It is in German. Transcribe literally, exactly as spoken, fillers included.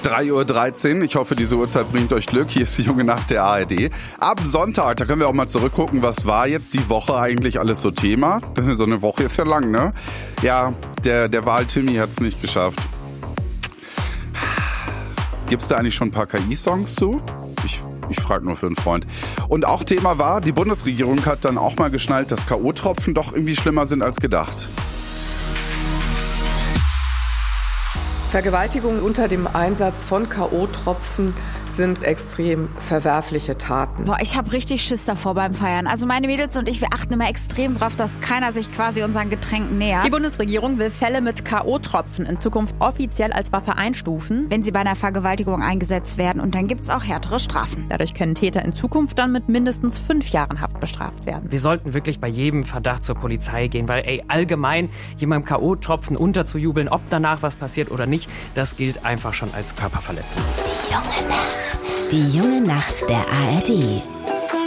drei Uhr dreizehn. Ich hoffe, diese Uhrzeit bringt euch Glück. Hier ist die junge Nacht der A R D. Ab Sonntag, da können wir auch mal zurückgucken, was war jetzt die Woche eigentlich alles so Thema. So eine Woche ist ja lang, ne? Ja, der, der Wahl-Timmy hat es nicht geschafft. Gibt's da eigentlich schon ein paar K I-Songs zu? Ich, ich frage nur für einen Freund. Und auch Thema war, die Bundesregierung hat dann auch mal geschnallt, dass K O-Tropfen doch irgendwie schlimmer sind als gedacht. Vergewaltigungen unter dem Einsatz von K O-Tropfen sind extrem verwerfliche Taten. Boah, ich habe richtig Schiss davor beim Feiern. Also meine Mädels und ich, wir achten immer extrem drauf, dass keiner sich quasi unseren Getränken nähert. Die Bundesregierung will Fälle mit K O-Tropfen in Zukunft offiziell als Waffe einstufen, wenn sie bei einer Vergewaltigung eingesetzt werden. Und dann gibt's auch härtere Strafen. Dadurch können Täter in Zukunft dann mit mindestens fünf Jahren Haft bestraft werden. Wir sollten wirklich bei jedem Verdacht zur Polizei gehen, weil ey, allgemein jemandem K O-Tropfen unterzujubeln, ob danach was passiert oder nicht, das gilt einfach schon als Körperverletzung. Die junge Nacht. Die junge Nacht der A R D.